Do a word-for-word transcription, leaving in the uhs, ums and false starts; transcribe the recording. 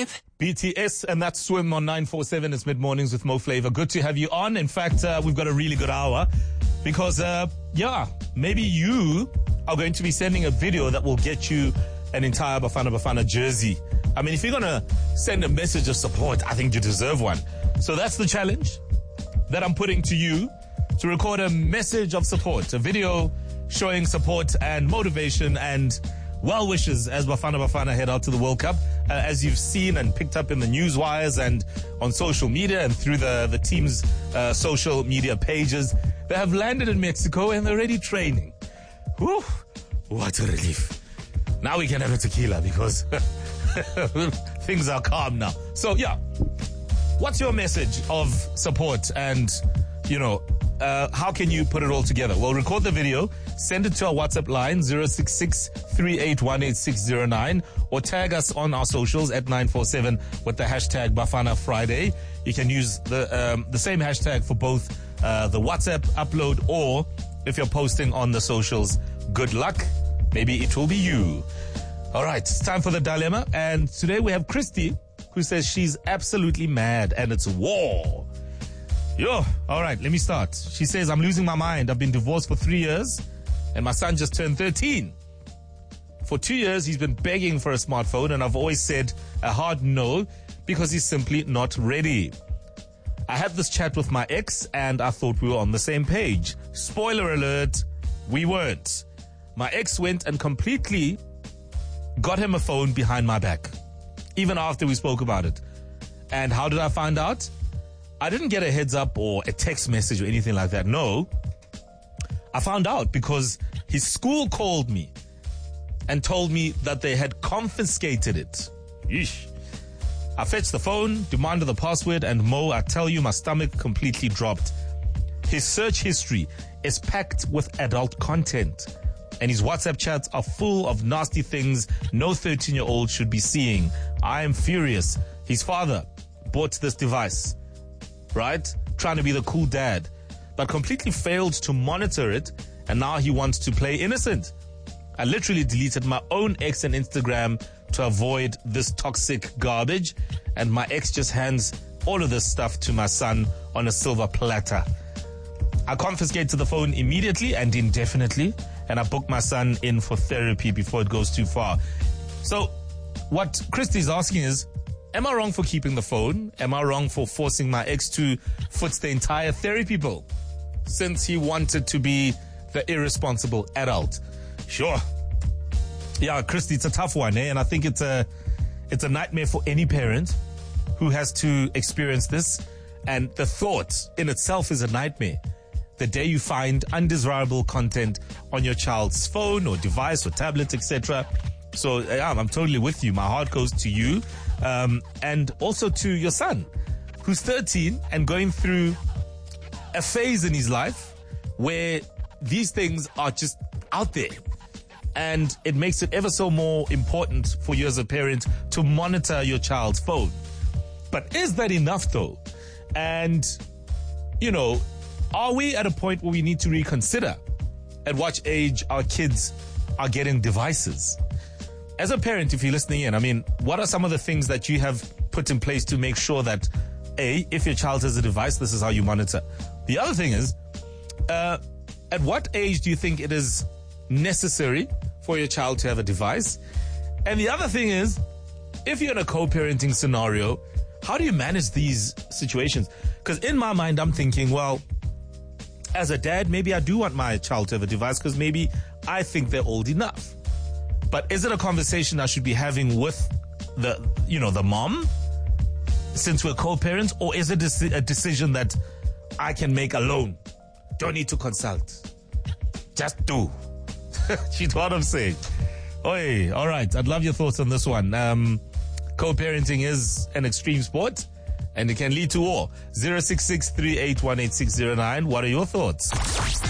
Live. B T S and that Swim on nine four seven. It's mid-mornings with Mo Flava. Good to have you on. In fact, uh, we've got a really good hour because, uh, yeah, maybe you are going to be sending a video that will get you an entire Bafana Bafana jersey. I mean, if you're going to send a message of support, I think you deserve one. So that's the challenge that I'm putting to you, to record a message of support, a video showing support and motivation and well wishes as Bafana Bafana head out to the World Cup. Uh, as you've seen and picked up in the news wires and on social media and through the, the team's uh, social media pages, they have landed in Mexico and they're already training. Whew, what a relief. Now we can have a tequila because things are calm now. So, yeah, what's your message of support and, you know, Uh, how can you put it all together? Well, record the video, send it to our WhatsApp line, zero six six, three eight one, eight six zero nine, or tag us on our socials at nine four seven with the hashtag Bafana Friday. You can use the um, the same hashtag for both uh, the WhatsApp upload, or if you're posting on the socials, good luck. Maybe it will be you. All right, it's time for the dilemma. And today we have Christy, who says she's absolutely mad and it's war. Yo, all right, let me start. She says, I'm losing my mind. I've been divorced for three years and my son just turned thirteen. For two years, he's been begging for a smartphone and I've always said a hard no because he's simply not ready. I had this chat with my ex and I thought we were on the same page. Spoiler alert, we weren't. My ex went and completely got him a phone behind my back, even after we spoke about it. And how did I find out? I didn't get a heads up or a text message or anything like that. No. I found out because his school called me and told me that they had confiscated it. Yeesh. I fetched the phone, demanded the password, and Mo, I tell you, my stomach completely dropped. His search history is packed with adult content, and his WhatsApp chats are full of nasty things no thirteen-year-old should be seeing. I am furious. His father bought this device, right? Trying to be the cool dad, but completely failed to monitor it, and now he wants to play innocent. I literally deleted my own ex and Instagram to avoid this toxic garbage, and my ex just hands all of this stuff to my son on a silver platter. I confiscated the phone immediately and indefinitely, and I booked my son in for therapy before it goes too far. So what Christy's asking is, am I wrong for keeping the phone? Am I wrong for forcing my ex to foot the entire therapy bill since he wanted to be the irresponsible adult? Sure. Yeah, Christy, it's a tough one, eh? And I think it's a, it's a nightmare for any parent who has to experience this. And the thought in itself is a nightmare. The day you find undesirable content on your child's phone or device or tablet, et cetera. So yeah, I'm totally with you. My heart goes to you. Um, and also to your son, who's thirteen and going through a phase in his life where these things are just out there. And it makes it ever so more important for you as a parent to monitor your child's phone. But is that enough though? And, you know, are we at a point where we need to reconsider at what age our kids are getting devices? As a parent, if you're listening in, I mean, what are some of the things that you have put in place to make sure that, A, if your child has a device, this is how you monitor? The other thing is, uh, at what age do you think it is necessary for your child to have a device? And the other thing is, if you're in a co-parenting scenario, how do you manage these situations? Because in my mind, I'm thinking, well, as a dad, maybe I do want my child to have a device because maybe I think they're old enough. But is it a conversation I should be having with the, you know, the mom, since we're co-parents, or is it a decision that I can make alone? Don't need to consult. Just do. You know what I'm saying? Oi, all right. I'd love your thoughts on this one. Um, co-parenting is an extreme sport, and it can lead to war. zero six six, three eight one, eight six zero nine. What are your thoughts?